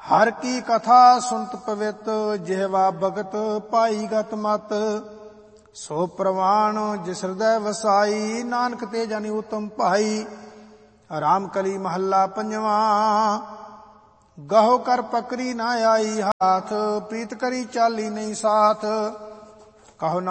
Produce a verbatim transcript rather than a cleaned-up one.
हर की कथा सुनत पवित, जिहवा भगत पाई गत मत। सो प्रवाण जिस हृदय वसाई, नानक ते जानी उत्तम भाई। राम कली महला पंजवा, गहो कर पकड़ी ना आई हाथ, प्रीत करी चाली नहीं साथ। कहो